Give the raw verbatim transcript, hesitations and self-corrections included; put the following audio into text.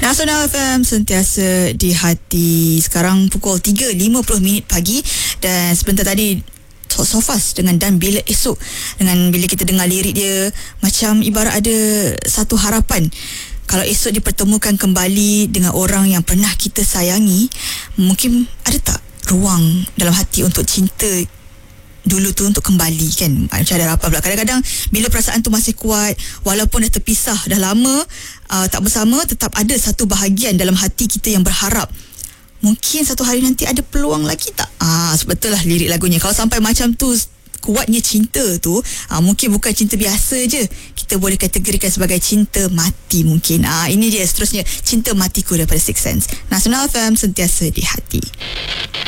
Nasional F M sentiasa di hati. Sekarang pukul tiga lima puluh minit pagi. Dan sebentar tadi So Fast dengan Dan Bila Esok, dengan bila kita dengar lirik dia, macam ibarat ada satu harapan. Kalau esok dipertemukan kembali dengan orang yang pernah kita sayangi, mungkin ada tak ruang dalam hati untuk cinta dulu tu untuk kembali, kan? Macam ada harapan pula. Kadang-kadang bila perasaan tu masih kuat, walaupun dah terpisah dah lama, uh, tak bersama, tetap ada satu bahagian dalam hati kita yang berharap mungkin satu hari nanti ada peluang lagi tak? Ah, betul lah lirik lagunya. Kalau sampai macam tu, kuatnya cinta tu, ah, mungkin bukan cinta biasa je, kita boleh kategorikan sebagai cinta mati mungkin. Ah, ini dia seterusnya, Cinta Matiku daripada Six Sense. Nasional F M sentiasa di hati.